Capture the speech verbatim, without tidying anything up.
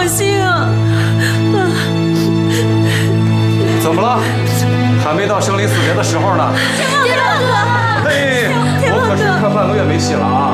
好心啊！ 怎么了？还没到生离死别的时候呢。 天王哥， 嘿，我可是快半个月没洗了啊。